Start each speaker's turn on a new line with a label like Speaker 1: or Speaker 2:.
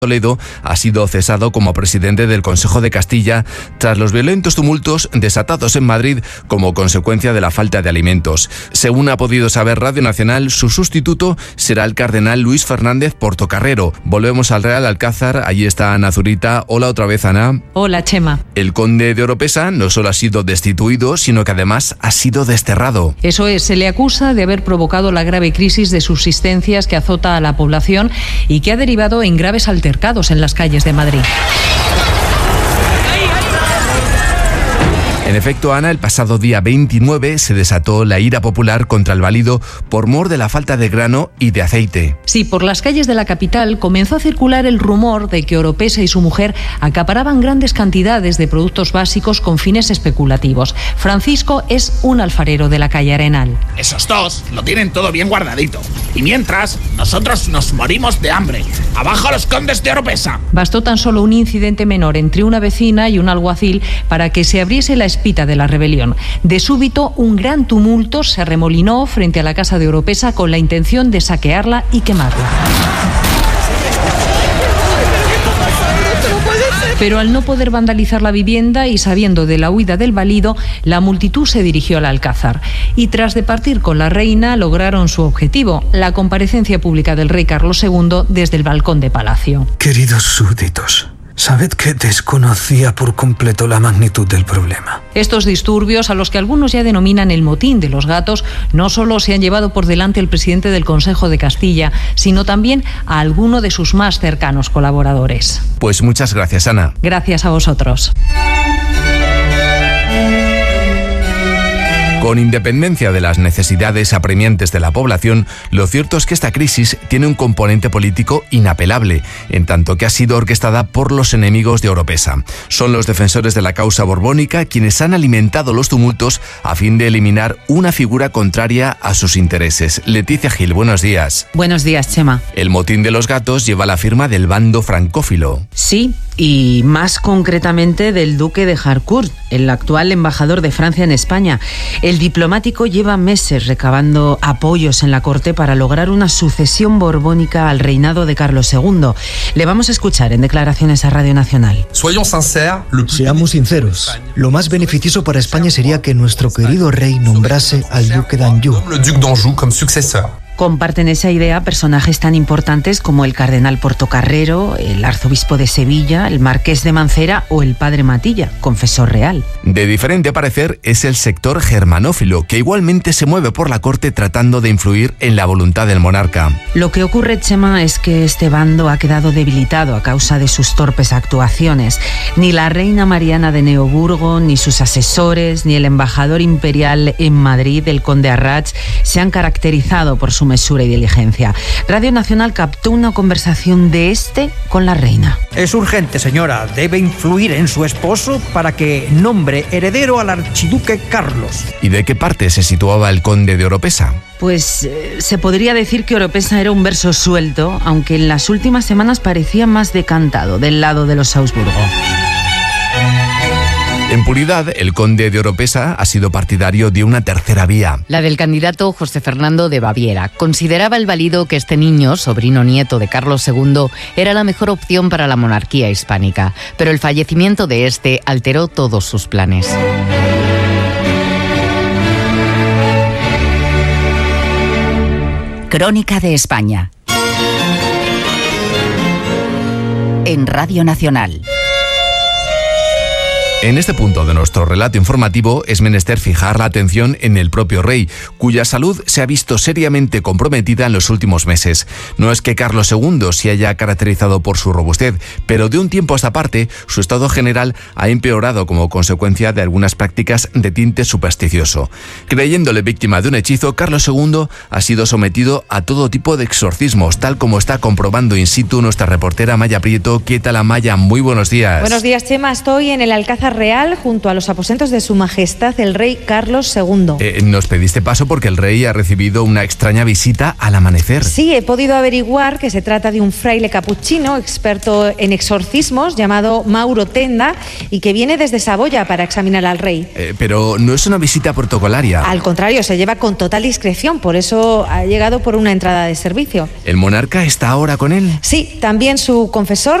Speaker 1: Toledo ha sido cesado como presidente del Consejo de Castilla tras los violentos tumultos desatados en Madrid como consecuencia de la falta de alimentos. Según ha podido saber Radio Nacional, su sustituto será el cardenal Luis Fernández Portocarrero. Volvemos al Real Alcázar, allí está Ana Zurita. Hola otra vez, Ana.
Speaker 2: Hola, Chema.
Speaker 1: El conde de Oropesa no solo ha sido destituido, sino que además ha sido desterrado.
Speaker 2: Eso es, se le acusa de haber provocado la grave crisis de subsistencias que azota a la población y que ha derivado en graves altercados en las calles de Madrid.
Speaker 1: En efecto, Ana, el pasado día 29 se desató la ira popular contra el válido por mor de la falta de grano y de aceite.
Speaker 2: Sí, por las calles de la capital comenzó a circular el rumor de que Oropesa y su mujer acaparaban grandes cantidades de productos básicos con fines especulativos. Francisco es un alfarero de la calle Arenal.
Speaker 3: Esos dos lo tienen todo bien guardadito. Y mientras, nosotros nos morimos de hambre. ¡Abajo los condes de Oropesa!
Speaker 2: Bastó tan solo un incidente menor entre una vecina y un alguacil para que se abriese la espita de la rebelión. De súbito, un gran tumulto se arremolinó frente a la casa de Oropesa con la intención de saquearla y quemarla. Pero al no poder vandalizar la vivienda y sabiendo de la huida del válido, la multitud se dirigió al Alcázar. Y tras departir con la reina, lograron su objetivo, la comparecencia pública del rey Carlos II desde el balcón de Palacio.
Speaker 4: Queridos súbditos, sabed que desconocía por completo la magnitud del problema.
Speaker 2: Estos disturbios, a los que algunos ya denominan el motín de los gatos, no solo se han llevado por delante el presidente del Consejo de Castilla, sino también a alguno de sus más cercanos colaboradores.
Speaker 1: Pues muchas gracias, Ana.
Speaker 2: Gracias a vosotros.
Speaker 1: Con independencia de las necesidades apremiantes de la población, lo cierto es que esta crisis tiene un componente político inapelable, en tanto que ha sido orquestada por los enemigos de Oropesa. Son los defensores de la causa borbónica quienes han alimentado los tumultos a fin de eliminar una figura contraria a sus intereses. Leticia Gil, buenos días.
Speaker 5: Buenos días, Chema.
Speaker 1: El motín de los gatos lleva la firma del bando francófilo.
Speaker 5: Sí, y más concretamente del duque de Harcourt, el actual embajador de Francia en España. El diplomático lleva meses recabando apoyos en la corte para lograr una sucesión borbónica al reinado de Carlos II. Le vamos a escuchar en declaraciones a Radio Nacional.
Speaker 6: Seamos sinceros, lo más beneficioso para España sería que nuestro querido rey nombrase al duque d'Anjou.
Speaker 5: Comparten esa idea personajes tan importantes como el cardenal Portocarrero, el arzobispo de Sevilla, el marqués de Mancera o el padre Matilla, confesor real.
Speaker 1: De diferente parecer es el sector germanófilo, que igualmente se mueve por la corte tratando de influir en la voluntad del monarca.
Speaker 5: Lo que ocurre, Chema, es que este bando ha quedado debilitado a causa de sus torpes actuaciones. Ni la reina Mariana de Neoburgo, ni sus asesores, ni el embajador imperial en Madrid, el conde Arrats, se han caracterizado por su mesura y diligencia. Radio Nacional captó una conversación de con la reina.
Speaker 7: Es urgente, señora. Debe influir en su esposo para que nombre heredero al archiduque Carlos.
Speaker 1: ¿Y de qué parte se situaba el conde de Oropesa?
Speaker 5: Pues se podría decir que Oropesa era un verso suelto, aunque en las últimas semanas parecía más decantado del lado de los Habsburgo.
Speaker 1: En puridad, el conde de Oropesa ha sido partidario de una tercera vía.
Speaker 8: La del candidato José Fernando de Baviera. Consideraba el válido que este niño, sobrino nieto de Carlos II, era la mejor opción para la monarquía hispánica. Pero el fallecimiento de este alteró todos sus planes.
Speaker 9: Crónica de España. En Radio Nacional.
Speaker 1: En este punto de nuestro relato informativo es menester fijar la atención en el propio rey, cuya salud se ha visto seriamente comprometida en los últimos meses. No es que Carlos II se haya caracterizado por su robustez, pero de un tiempo a esta parte su estado general ha empeorado como consecuencia de algunas prácticas de tinte supersticioso. Creyéndole víctima de un hechizo, Carlos II ha sido sometido a todo tipo de exorcismos, tal como está comprobando in situ nuestra reportera Maya Prieto. ¿Qué tal, Maya? Muy buenos días.
Speaker 10: Buenos días, Chema. Estoy en el Alcázar real junto a los aposentos de Su Majestad el Rey Carlos II.
Speaker 1: Nos pediste paso porque el rey ha recibido una extraña visita al amanecer.
Speaker 10: Sí, he podido averiguar que se trata de un fraile capuchino experto en exorcismos llamado Mauro Tenda y que viene desde Saboya para examinar al rey.
Speaker 1: Pero no es una visita protocolaria.
Speaker 10: Al contrario, se lleva con total discreción, por eso ha llegado por una entrada de servicio.
Speaker 1: ¿El monarca está ahora con él?
Speaker 10: Sí, también su confesor,